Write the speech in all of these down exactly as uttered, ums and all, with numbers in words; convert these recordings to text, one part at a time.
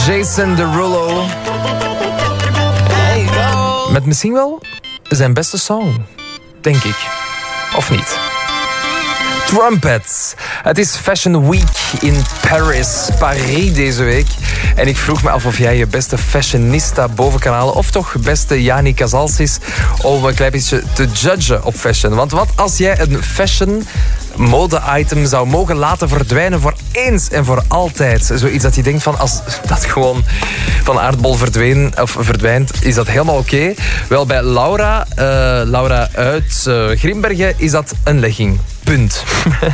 Jason Derulo. Met misschien wel zijn beste song, denk ik. Of niet? Trumpets. Het is Fashion Week in Paris, Paris deze week. En ik vroeg me af of jij je beste fashionista boven kan halen, of toch beste Jani Casalsis, om een klein beetje te judgen op fashion. Want wat als jij een fashion mode-item zou mogen laten verdwijnen voor eens en voor altijd? Zoiets dat je denkt van, als dat gewoon van aardbol verdween, of verdwijnt, is dat helemaal oké? Okay? Wel, bij Laura, uh, Laura uit uh, Grimbergen is dat een legging. Punt.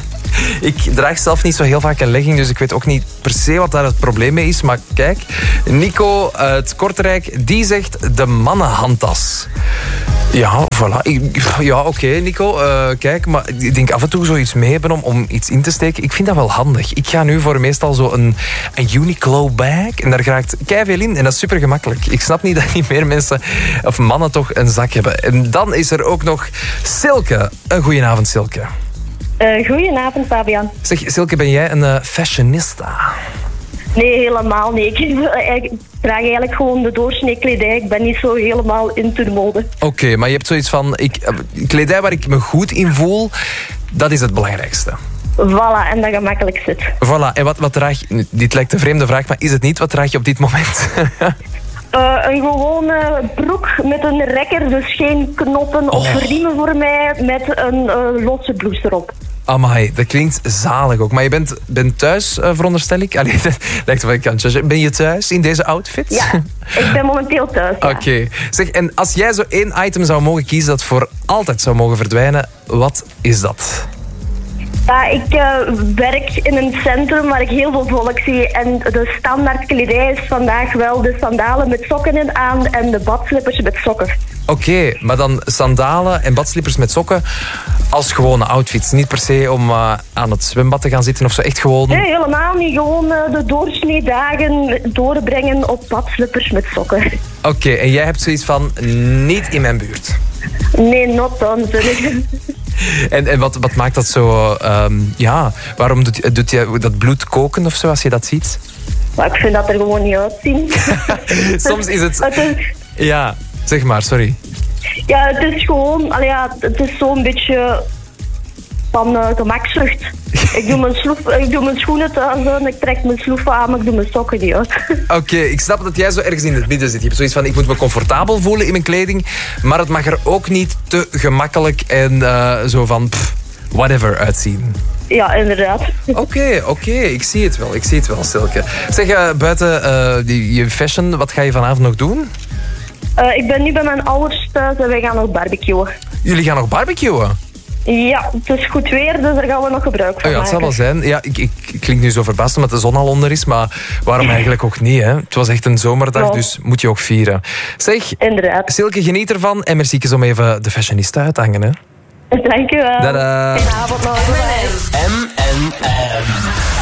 Ik draag zelf niet zo heel vaak een legging, dus ik weet ook niet per se wat daar het probleem mee is. Maar kijk, Nico uit Kortrijk, die zegt de mannenhandtas. Ja, voilà. Ja, oké, okay, Nico. Uh, kijk, maar ik denk af en toe zoiets mee hebben om, om iets in te steken. Ik vind dat wel handig. Ik ga nu voor meestal zo een, een Uniqlo bag. En daar raakt keiveel in. En dat is super gemakkelijk. Ik snap niet dat niet meer mensen, of mannen toch, een zak hebben. En dan is er ook nog Silke. Een goedenavond, Silke. Uh, goedenavond, Fabian. Zeg, Silke, ben jij een uh, fashionista? Nee, helemaal niet. Ik, ik draag eigenlijk gewoon de doorsnee kledij. Ik ben niet zo helemaal into de mode. Oké, okay, maar je hebt zoiets van, ik, kledij waar ik me goed in voel, dat is het belangrijkste. Voilà, en dat gemakkelijk zit. Voilà, en wat, wat draag je... Dit lijkt een vreemde vraag, maar is het niet? Wat draag je op dit moment? Uh, een gewone broek met een rekker, dus geen knoppen of oh. riemen voor mij, met een uh, losse blouse erop. Amai, dat klinkt zalig ook. Maar je bent, bent thuis, uh, veronderstel ik? Allee, dat lijkt wel een kantje. Ben je thuis in deze outfit? Ja, ik ben momenteel thuis. Ja. Oké. Okay. Zeg, en als jij zo één item zou mogen kiezen dat voor altijd zou mogen verdwijnen, wat is dat? Ja, ik uh, werk in een centrum waar ik heel veel volk zie. En de standaard kledij is vandaag wel de sandalen met sokken in aan en de badslippers met sokken. Oké, okay, maar dan sandalen en badslippers met sokken als gewone outfits. Niet per se om uh, aan het zwembad te gaan zitten of zo, echt gewoon... Nee, helemaal niet. Gewoon uh, de doorsnee dagen doorbrengen op badslippers met sokken. Oké, okay, en jij hebt zoiets van niet in mijn buurt? Nee, not done. En, en wat, wat maakt dat zo... Um, ja, waarom doet, doet je dat bloed koken of zo als je dat ziet? Maar ik vind dat er gewoon niet uitzien. Soms is het... het is... Ja, zeg maar, sorry. Ja, het is gewoon... Allee, ja, het is zo'n beetje van uh, gemakzucht. Ik doe, mijn sloef, ik doe mijn schoenen thuis aan, ik trek mijn sloeven aan, maar ik doe mijn sokken niet uit. Oké, okay, ik snap dat jij zo ergens in het midden zit. Je hebt zoiets van, ik moet me comfortabel voelen in mijn kleding, maar het mag er ook niet te gemakkelijk en uh, zo van pff, whatever uitzien. Ja, inderdaad. Oké, okay, oké, okay. ik zie het wel, ik zie het wel, Silke. Zeg, uh, buiten uh, die, je fashion, wat ga je vanavond nog doen? Uh, ik ben nu bij mijn ouders thuis en wij gaan nog barbecuen. Jullie gaan nog barbecuen? Ja, het is goed weer, dus daar gaan we nog gebruik van oh ja, het zal wel zijn. Ja, ik, ik, ik klink nu zo verbaasd omdat de zon al onder is, maar waarom eigenlijk ook niet? Hè? Het was echt een zomerdag, ja. Dus moet je ook vieren. Zeg, inderdaad. Silke, geniet ervan en merci om even de fashionista uit te hangen. Hè? Dank je wel. Tada. Goedenavond nog. M en M.